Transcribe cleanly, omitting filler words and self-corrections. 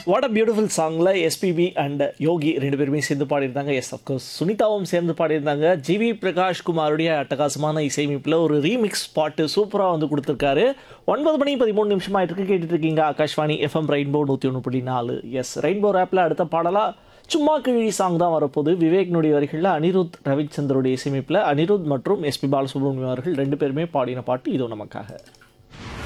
What a beautiful சாங்கில் SPB and யோகி ரெண்டு பேருமே சேர்ந்து பாடியிருந்தாங்க. எஸ் அஃப்கோர்ஸ் சுனிதாவும் சேர்ந்து பாடியிருந்தாங்க. ஜிவி பிரகாஷ் குமாருடைய அட்டகாசமான இசையமைப்பில் ஒரு ரீமிக்ஸ் பாட்டு சூப்பராக வந்து கொடுத்துருக்காரு. 9:13 ஆயிட்டு கேட்டுட்டு இருக்கீங்க Akashvani FM rainbow 101.4. S rainbow ஆப்பில் அடுத்த பாடலாக சும்மா கிழி சாங் தான் வரப்போகுது. விவேக்னுடைய வரிகளில் அனிருத் ரவிச்சந்தருடைய இசையமைப்பில் அனிருத் மற்றும் எஸ்பி பாலசுப்ரமணியம் அவர்கள் ரெண்டு பேருமே பாடின பாட்டு இதோ நமக்காக.